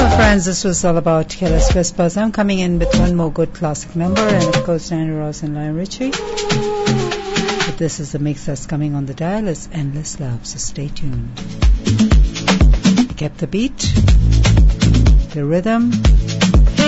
friends, this was all about Careless Whispers. I'm coming in with one more good classic number, and of course Diana Ross and Lionel Richie. But this is the mix that's coming on the dial. It's Endless Love, so stay tuned. Get the beat, the rhythm,